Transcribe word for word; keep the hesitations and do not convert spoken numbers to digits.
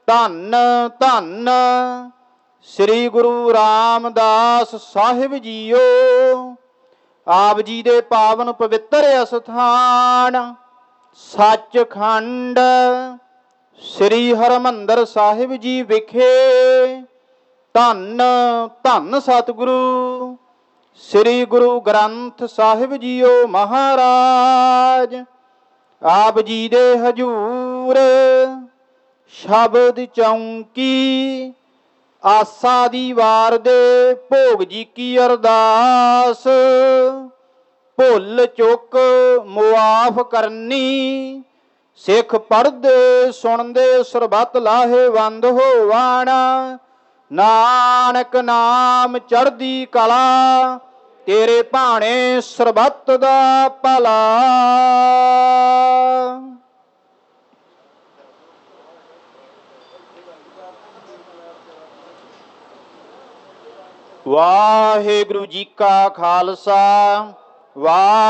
ਧੰਨ ਧੰਨ ਸ੍ਰੀ ਗੁਰੂ ਰਾਮਦਾਸ ਸਾਹਿਬ ਜੀਓ। ਆਪ ਜੀ ਦੇ ਪਾਵਨ ਪਵਿੱਤਰ ਅਸਥਾਨ ਸੱਚਖੰਡ ਸ੍ਰੀ ਹਰਿਮੰਦਰ ਸਾਹਿਬ ਜੀ ਵਿਖੇ ਧੰਨ ਧੰਨ ਸਤਿਗੁਰੂ ਸ੍ਰੀ ਗੁਰੂ ਗ੍ਰੰਥ ਸਾਹਿਬ ਜੀਓ ਮਹਾਰਾਜ ਆਪ ਜੀ ਦੇ ਹਜੂਰ ਸ਼ਬਦ ਚੌਂਕੀ ਆਸਾ ਦੀ ਵਾਰ ਦੇ ਭੋਗ ਜੀ ਕੀ ਅਰਦਾਸ ਭੁੱਲ ਚੁੱਕ ਮੁਆਫ ਕਰਨੀ। ਸਿੱਖ ਪੜ੍ਹਦੇ ਸੁਣਦੇ ਸਰਬੱਤ ਲਾਹੇਵੰਦ ਹੋਵਣ। ਨਾਨਕ ਨਾਮ ਚੜ੍ਹਦੀ ਕਲਾ ਤੇਰੇ ਭਾਣੇ ਸਰਬੱਤ ਦਾ ਭਲਾ। ਵਾਹਿਗੁਰੂ ਜੀ ਕਾ ਖਾਲਸਾ ਵਾਹਿਗੁਰੂ